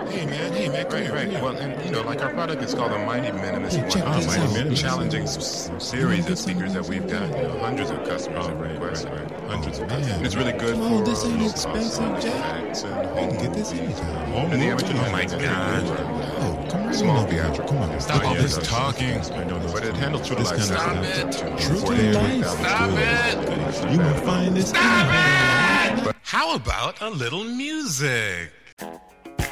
Hey man, come Right. here. Well, and like our product is called the Mighty Minimus. Hey, check this One of out. the challenging series of speakers that we've got. Hundreds of customers have requested. Hundreds of And man. it's really good Come on, for this ain't low expensive, cost Jack. effects and You can get this anytime. And the original Oh my God. Oh, come on. Small over here. theatrical. Come on. Stop all this Yes, talking. I know those. But it handles true to This life kind of sound. stuff. Stop True to life. Stop it. You won't find this anywhere. How about a little music?